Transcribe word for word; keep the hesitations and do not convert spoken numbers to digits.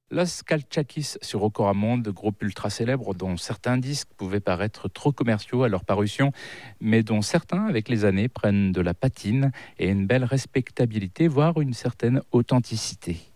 Los Calchaquis sur Ocoramonde, groupe ultra célèbre dont certains disques pouvaient paraître trop commerciaux à leur parution, mais dont certains, avec les années, prennent de la patine et une belle respectabilité, voire une certaine authenticité.